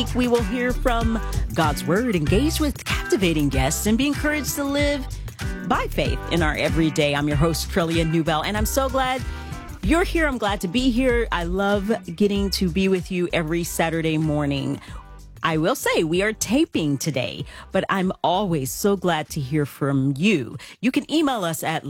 We will hear from God's Word, engage with captivating guests, and be encouraged to live by faith in our everyday. I'm your host, Trillian Newbell, and I'm so glad you're here. I'm glad to be here. I love getting to be with you every Saturday morning. I will say we are taping today, but I'm always so glad to hear from you. You can email us at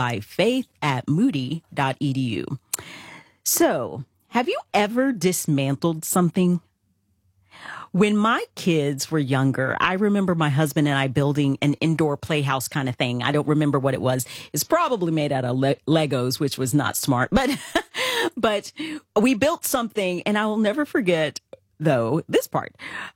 livingbyfaith@moody.edu. So, have you ever dismantled something? When my kids were younger, I remember my husband and I building an indoor playhouse kind of thing. I don't remember what it was. It's probably made out of Legos, which was not smart, but we built something, and I will never forget, though, this part.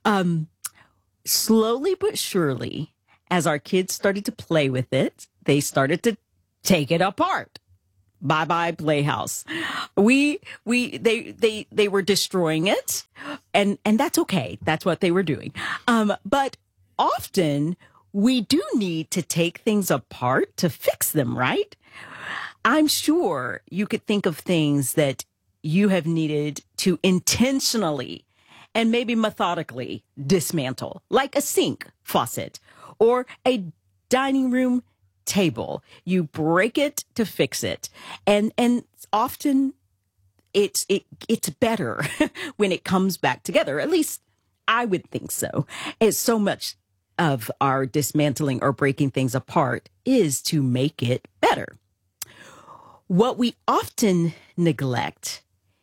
Slowly but surely, as our kids started to play with it, they started to take it apart. Bye-bye playhouse. They were destroying it, and that's okay. That's what they were doing. But often we do need to take things apart to fix them, right? I'm sure you could think of things that you have needed to intentionally and maybe methodically dismantle, like a sink faucet or a dining room table. You break it to fix it. And often it's better when it comes back together. At least I would think so. It's so much of our dismantling or breaking things apart is to make it better. What we often neglect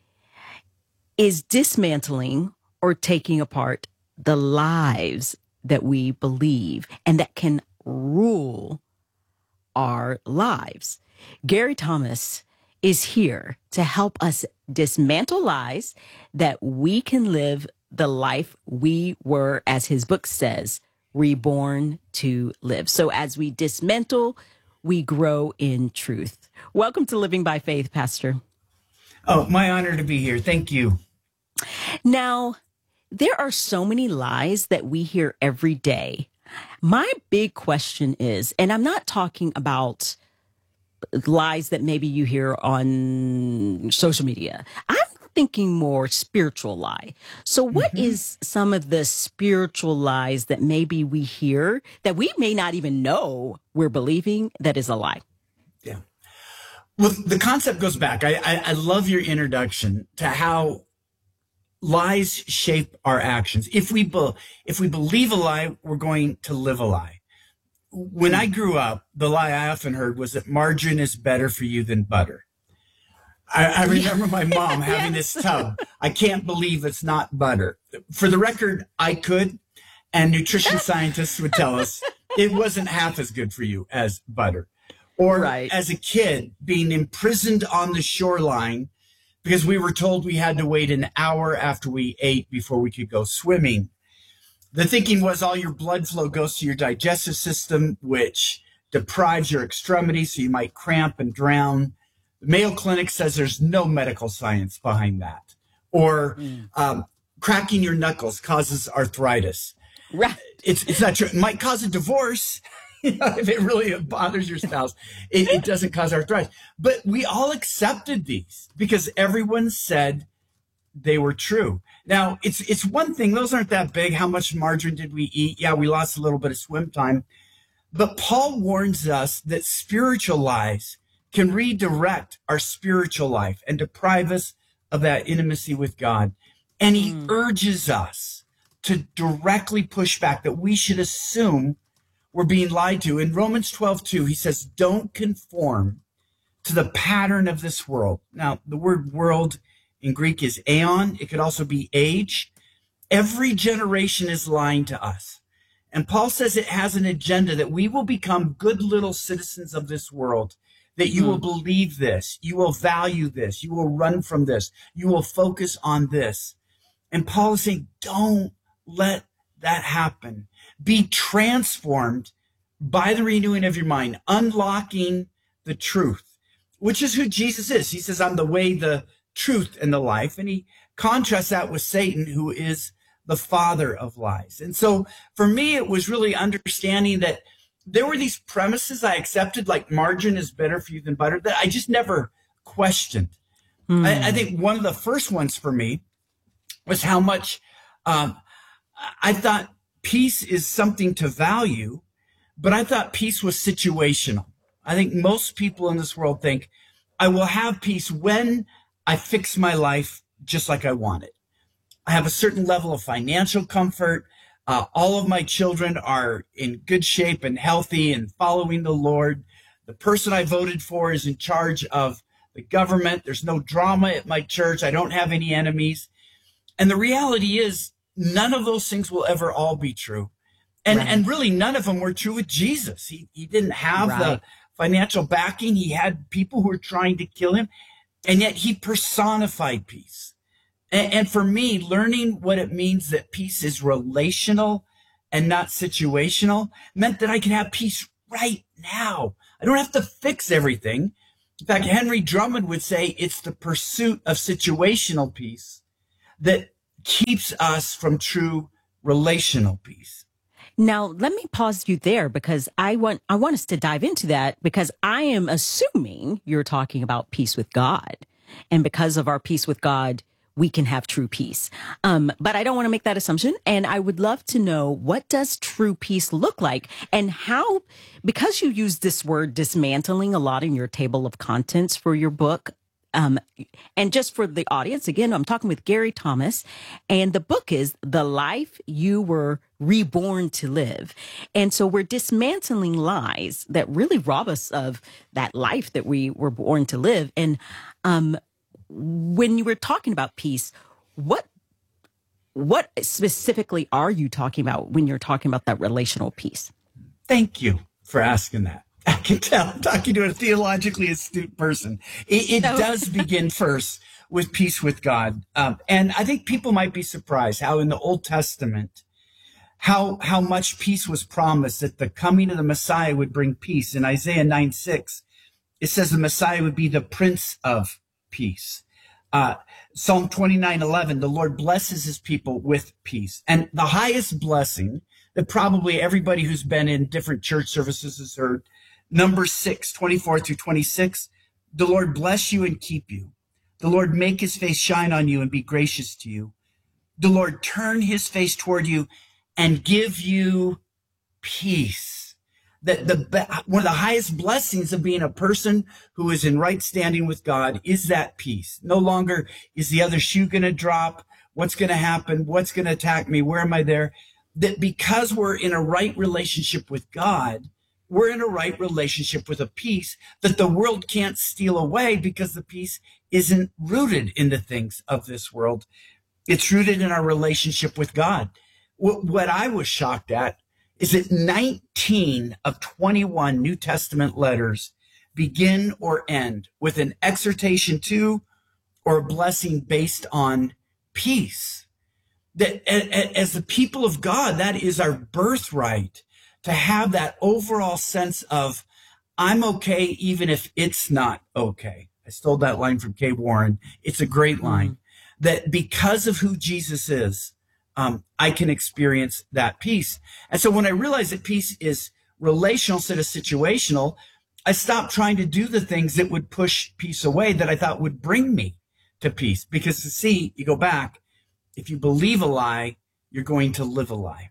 is dismantling or taking apart the lies that we believe and that can rule our lives. Gary Thomas is here to help us dismantle lies that we can live the life we were, as his book says, reborn to live. So as we dismantle, we grow in truth. Welcome to Living by Faith, Pastor. Oh, my honor to be here. Thank you. Now, there are so many lies that we hear every day. My big question is, and I'm not talking about lies that maybe you hear on social media. I'm thinking more spiritual lie. So what is some of the spiritual lies that maybe we hear that we may not even know we're believing that is a lie? Yeah. Well, the concept goes back. I love your introduction to how lies shape our actions. If we believe a lie, we're going to live a lie. When I grew up, the lie I often heard was that margarine is better for you than butter. I remember my mom having this tub. I can't believe it's not butter. For the record, I could, and nutrition scientists would tell us it wasn't half as good for you as butter. Or as a kid, being imprisoned on the shoreline because we were told we had to wait an hour after we ate before we could go swimming. The thinking was all your blood flow goes to your digestive system, which deprives your extremities, so you might cramp and drown. The Mayo Clinic says there's no medical science behind that. Or cracking your knuckles causes arthritis. Right. It's not true. It might cause a divorce. If it really bothers your spouse, it doesn't cause arthritis. But we all accepted these because everyone said they were true. Now, it's one thing. Those aren't that big. How much margarine did we eat? Yeah, we lost a little bit of swim time. But Paul warns us that spiritual lies can redirect our spiritual life and deprive us of that intimacy with God. And he urges us to directly push back, that we should assume we're being lied to. In Romans 12:2, he says, don't conform to the pattern of this world. Now, the word world in Greek is aeon. It could also be age. Every generation is lying to us. And Paul says it has an agenda that we will become good little citizens of this world, that you will believe this, you will value this, you will run from this, you will focus on this. And Paul is saying, don't let that happen. Be transformed by the renewing of your mind, unlocking the truth, which is who Jesus is. He says, I'm the way, the truth, and the life. And he contrasts that with Satan, who is the father of lies. And so for me, it was really understanding that there were these premises I accepted, like margarine is better for you than butter, that I just never questioned. I think one of the first ones for me was how much I thought peace is something to value, but I thought peace was situational. I think most people in this world think I will have peace when I fix my life just like I want it. I have a certain level of financial comfort. All of my children are in good shape and healthy and following the Lord. The person I voted for is in charge of the government. There's no drama at my church. I don't have any enemies. And the reality is none of those things will ever all be true. And really none of them were true with Jesus. He didn't have the financial backing. He had people who were trying to kill him, and yet he personified peace. And for me, learning what it means that peace is relational and not situational meant that I could have peace right now. I don't have to fix everything. In fact, Henry Drummond would say it's the pursuit of situational peace that keeps us from true relational peace. Now, let me pause you there because I want us to dive into that, because I am assuming you're talking about peace with God. And because of our peace with God, we can have true peace. But I don't want to make that assumption. And I would love to know, what does true peace look like, and how, because you use this word dismantling a lot in your table of contents for your book. And just for the audience, again, I'm talking with Gary Thomas, and the book is The Life You Were Reborn to Live. And so we're dismantling lies that really rob us of that life that we were born to live. And when you were talking about peace, what specifically are you talking about when you're talking about that relational peace? Thank you for asking that. I can tell I'm talking to a theologically astute person. It does begin first with peace with God. And I think people might be surprised how in the Old Testament, how much peace was promised, that the coming of the Messiah would bring peace. In Isaiah 9:6, it says the Messiah would be the Prince of Peace. Psalm 29:11, the Lord blesses his people with peace. And the highest blessing that probably everybody who's been in different church services has heard, Numbers 6:24-26, the Lord bless you and keep you. The Lord make his face shine on you and be gracious to you. The Lord turn his face toward you and give you peace. One of the highest blessings of being a person who is in right standing with God is that peace. No longer is the other shoe going to drop. What's going to happen? What's going to attack me? Where am I there? That because we're in a right relationship with God, we're in a right relationship with a peace that the world can't steal away, because the peace isn't rooted in the things of this world. It's rooted in our relationship with God. What I was shocked at is that 19 of 21 New Testament letters begin or end with an exhortation to or a blessing based on peace. That as the people of God, that is our birthright, to have that overall sense of, I'm okay even if it's not okay. I stole that line from Kay Warren. It's a great line. That because of who Jesus is, I can experience that peace. And so when I realized that peace is relational instead of situational, I stopped trying to do the things that would push peace away that I thought would bring me to peace. Because to see, you go back, if you believe a lie, you're going to live a lie.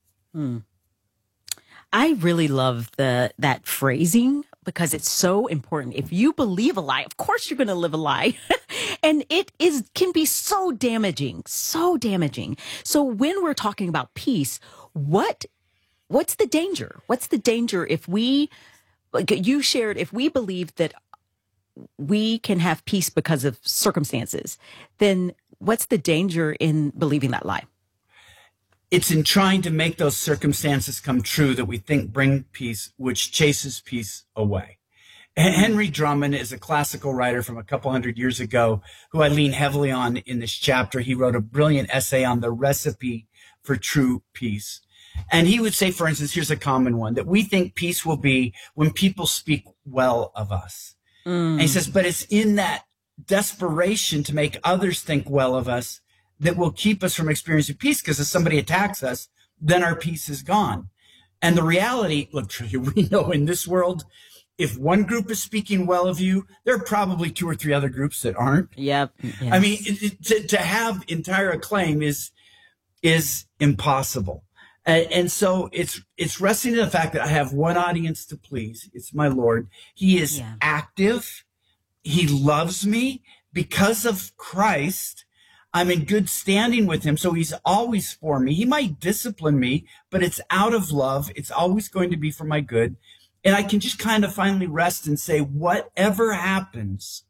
I really love that phrasing, because it's so important. If you believe a lie, of course you're going to live a lie. And it can be so damaging, so damaging. So when we're talking about peace, what's the danger? What's the danger if we, like you shared, if we believe that we can have peace because of circumstances, then what's the danger in believing that lie? It's in trying to make those circumstances come true that we think bring peace, which chases peace away. Henry Drummond is a classical writer from a couple hundred years ago who I lean heavily on in this chapter. He wrote a brilliant essay on the recipe for true peace. And he would say, for instance, here's a common one, that we think peace will be when people speak well of us. And he says, but it's in that desperation to make others think well of us that will keep us from experiencing peace, because if somebody attacks us, then our peace is gone. And the reality, look, we know in this world, if one group is speaking well of you, there are probably 2 or 3 other groups that aren't. Yep. Yes. I mean, to have entire acclaim is is impossible. And so it's resting in the fact that I have one audience to please. It's my Lord. He is active. He loves me. Because of Christ, I'm in good standing with him. So he's always for me. He might discipline me, but it's out of love. It's always going to be for my good. And I can just kind of finally rest and say, whatever happens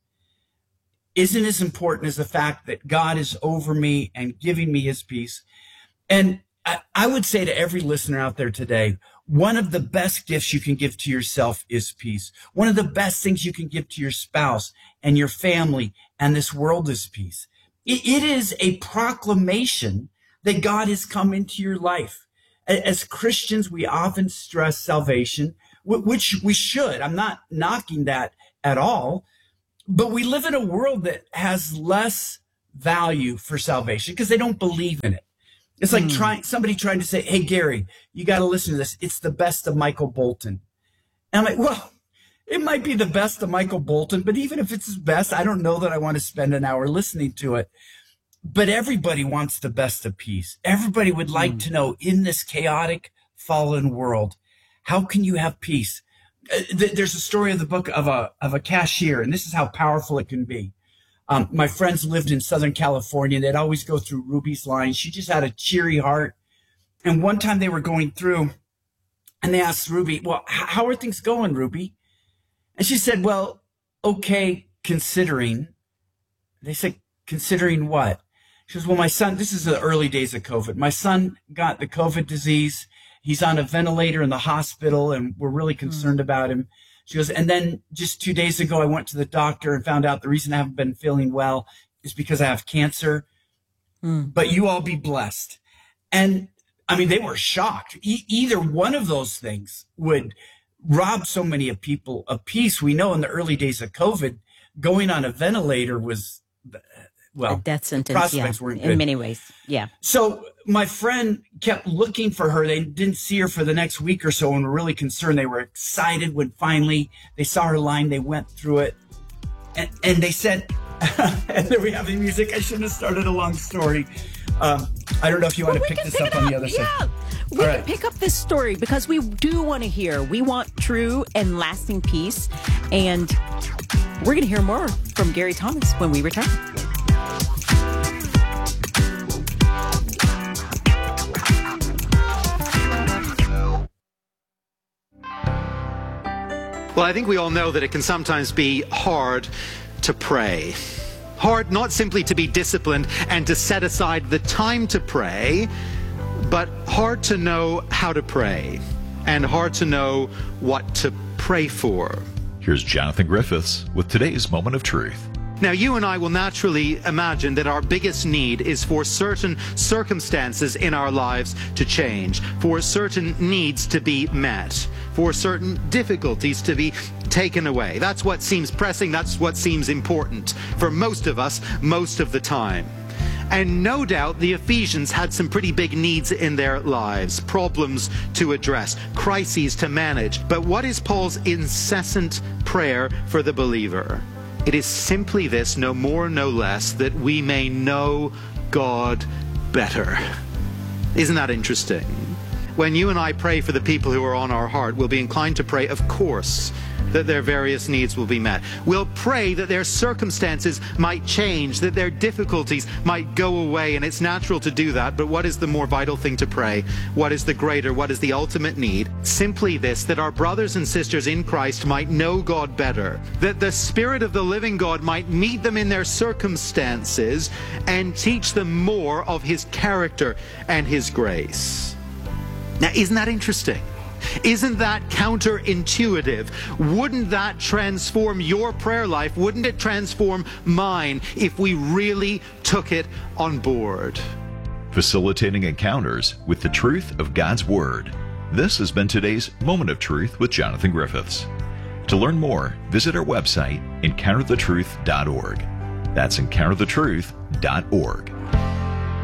isn't as important as the fact that God is over me and giving me his peace. And I would say to every listener out there today, one of the best gifts you can give to yourself is peace. One of the best things you can give to your spouse and your family and this world is peace. It is a proclamation that God has come into your life. As Christians, we often stress salvation, which we should. I'm not knocking that at all. But we live in a world that has less value for salvation because they don't believe in it. It's like somebody trying to say, hey, Gary, you got to listen to this. It's the best of Michael Bolton. And I'm like, well, it might be the best of Michael Bolton, but even if it's his best, I don't know that I want to spend an hour listening to it. But everybody wants the best of peace. Everybody would like to know, in this chaotic, fallen world, how can you have peace? There's a story of the book of a cashier, and this is how powerful it can be. My friends lived in Southern California. They'd always go through Ruby's line. She just had a cheery heart. And one time they were going through, and they asked Ruby, well, how are things going, Ruby? And she said, well, okay, considering. They said, considering what? She goes, well, my son, this is the early days of COVID. My son got the COVID disease. He's on a ventilator in the hospital, and we're really concerned about him. She goes, and then just 2 days ago, I went to the doctor and found out the reason I haven't been feeling well is because I have cancer. But you all be blessed. And I mean, they were shocked. Either one of those things would rob so many people of peace. We know in the early days of COVID, going on a ventilator was, well, a death sentence, prospects weren't good. In many ways, yeah. So my friend kept looking for her. They didn't see her for the next week or so and were really concerned. They were excited when finally they saw her line. They went through it. And they said, and there we have the music. I shouldn't have started a long story. I don't know if you want to pick this up on the other side. We can pick up this story because we do want to hear. We want true and lasting peace. And we're going to hear more from Gary Thomas when we return. Well, I think we all know that it can sometimes be hard to pray. Hard not simply to be disciplined and to set aside the time to pray, but hard to know how to pray and hard to know what to pray for. Here's Jonathan Griffiths with today's Moment of Truth. Now, you and I will naturally imagine that our biggest need is for certain circumstances in our lives to change, for certain needs to be met, for certain difficulties to be taken away. That's what seems pressing, that's what seems important for most of us, most of the time. And no doubt the Ephesians had some pretty big needs in their lives, problems to address, crises to manage. But what is Paul's incessant prayer for the believer? It is simply this, no more, no less, that we may know God better. Isn't that interesting? When you and I pray for the people who are on our heart, we'll be inclined to pray, of course, that their various needs will be met. We'll pray that their circumstances might change, that their difficulties might go away, and it's natural to do that, but what is the more vital thing to pray? What is the greater, what is the ultimate need? Simply this, that our brothers and sisters in Christ might know God better, that the Spirit of the living God might meet them in their circumstances and teach them more of His character and His grace. Now, isn't that interesting? Isn't that counterintuitive? Wouldn't that transform your prayer life? Wouldn't it transform mine if we really took it on board? Facilitating encounters with the truth of God's Word. This has been today's Moment of Truth with Jonathan Griffiths. To learn more, visit our website, encounterthetruth.org. That's encounterthetruth.org.